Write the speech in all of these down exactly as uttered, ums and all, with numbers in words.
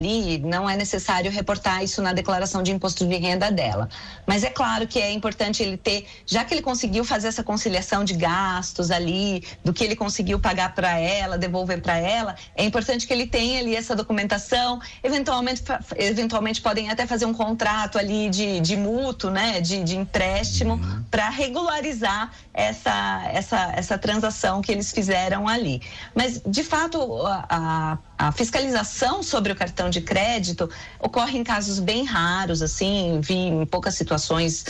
ali, não é necessário reportar isso na declaração de imposto de renda dela. Mas é claro que é importante ele ter, já que ele conseguiu fazer essa conciliação de gastos ali, do que ele conseguiu pagar para ela, devolver para ela, é importante que ele tenha ali essa documentação, eventualmente, eventualmente podem até fazer um contrato ali de, de mútuo, né, de, de empréstimo, uhum. para regularizar essa, essa, essa transação que eles fizeram ali. Mas, de fato, a, a, a fiscalização sobre o cartão de crédito ocorre em casos bem raros, assim, vi em poucas situações,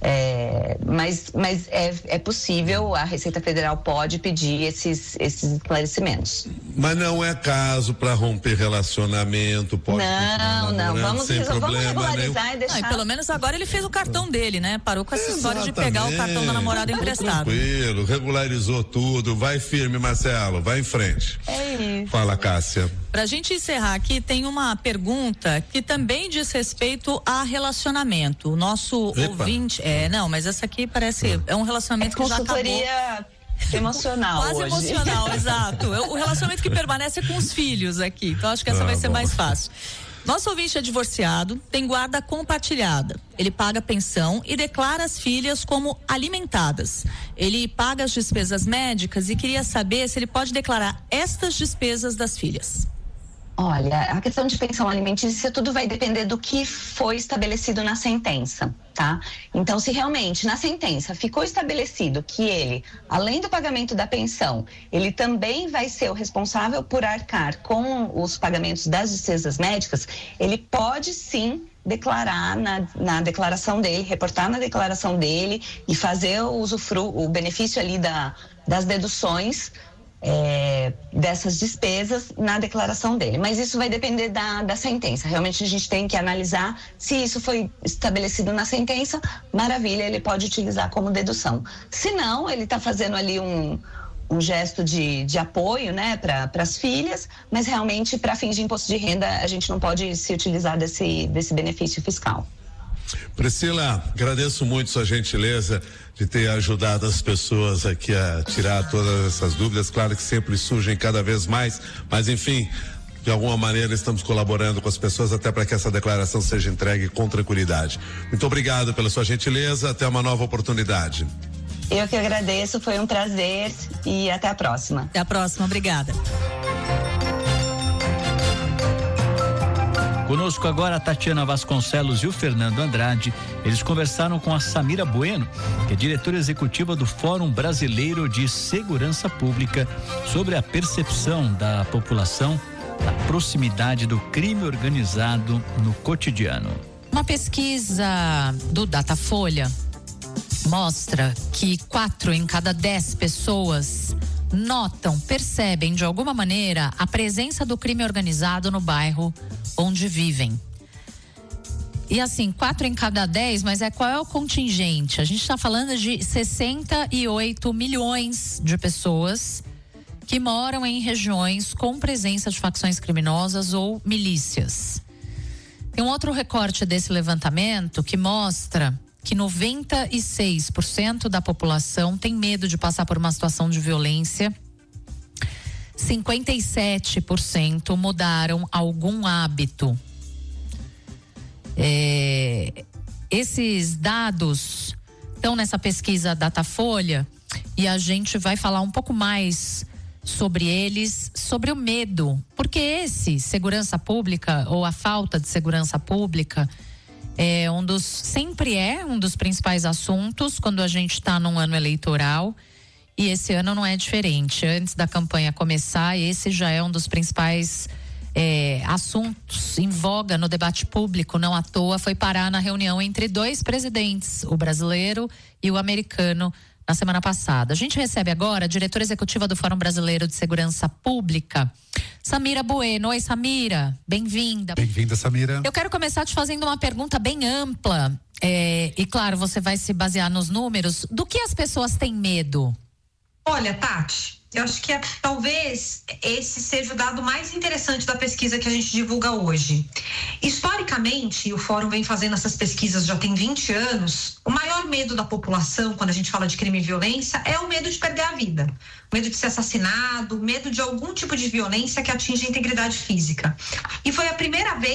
é, mas, mas é, é possível, a Receita Federal pode pedir esses, esses esclarecimentos. Mas não é caso para romper relacionamento, pode Não, não, vamos, sem vamos problema regularizar nenhum. e deixar. Não, e pelo menos agora ele fez o cartão dele, né? Parou com essa história de pegar o cartão da namorada emprestado. Tranquilo, regularizou tudo, vai firme, Marcelo, vai em frente. É isso. Fala, Cássia. Pra gente encerrar aqui, tem uma pergunta que também diz respeito a relacionamento. O nosso Epa. ouvinte, é, não, mas essa aqui parece, é um relacionamento É que já acabou. consultoria emocional Quase hoje. emocional, exato. O relacionamento que permanece é com os filhos aqui, então acho que essa Ah, vai ser bom. mais fácil. Nosso ouvinte é divorciado, tem guarda compartilhada. Ele paga pensão e declara as filhas como alimentadas. Ele paga as despesas médicas e queria saber se ele pode declarar estas despesas das filhas. Olha, a questão de pensão alimentícia, tudo vai depender do que foi estabelecido na sentença, tá? Então, se realmente na sentença ficou estabelecido que ele, além do pagamento da pensão, ele também vai ser o responsável por arcar com os pagamentos das despesas médicas, ele pode sim declarar na, na declaração dele, reportar na declaração dele e fazer o usufruto, o benefício ali da, das deduções É, dessas despesas na declaração dele, mas isso vai depender da, da sentença. Realmente a gente tem que analisar se isso foi estabelecido na sentença, maravilha, ele pode utilizar como dedução. Se não, ele está fazendo ali um, um gesto de, de apoio, né, para as filhas, mas realmente para fins de imposto de renda a gente não pode se utilizar desse, desse benefício fiscal. Priscila, agradeço muito sua gentileza de ter ajudado as pessoas aqui a tirar todas essas dúvidas. Claro que sempre surgem cada vez mais, mas enfim, de alguma maneira estamos colaborando com as pessoas até para que essa declaração seja entregue com tranquilidade. Muito obrigado pela sua gentileza, até uma nova oportunidade. Eu que agradeço, foi um prazer e até a próxima. Até a próxima, obrigada. Conosco agora a Tatiana Vasconcelos e o Fernando Andrade. Eles conversaram com a Samira Bueno, que é diretora executiva do Fórum Brasileiro de Segurança Pública, sobre a percepção da população da proximidade do crime organizado no cotidiano. Uma pesquisa do Datafolha mostra que quatro em cada dez pessoas notam, percebem de alguma maneira a presença do crime organizado no bairro onde vivem. E assim, quatro em cada dez, mas é qual é o contingente? A gente está falando de sessenta e oito milhões de pessoas que moram em regiões com presença de facções criminosas ou milícias. Tem um outro recorte desse levantamento que mostra que noventa e seis por cento da população tem medo de passar por uma situação de violência. cinquenta e sete por cento mudaram algum hábito. É, esses dados estão nessa pesquisa Datafolha e a gente vai falar um pouco mais sobre eles, sobre o medo, porque esse, segurança pública ou a falta de segurança pública, é um dos, sempre é um dos principais assuntos quando a gente está num ano eleitoral. E esse ano não é diferente. Antes da campanha começar, esse já é um dos principais é, assuntos em voga no debate público. Não à toa foi parar na reunião entre dois presidentes, o brasileiro e o americano, na semana passada. A gente recebe agora a diretora executiva do Fórum Brasileiro de Segurança Pública, Samira Bueno. Oi, Samira, bem-vinda. Bem-vinda, Samira. Eu quero começar te fazendo uma pergunta bem ampla. É, e claro, você vai se basear nos números. Do que as pessoas têm medo? Olha, Tati, Eu acho que é, talvez esse seja o dado mais interessante da pesquisa que a gente divulga hoje. Historicamente, o Fórum vem fazendo essas pesquisas já tem vinte anos, o maior medo da população, quando a gente fala de crime e violência, é o medo de perder a vida. O medo de ser assassinado, medo de algum tipo de violência que atinge a integridade física. E foi a primeira vez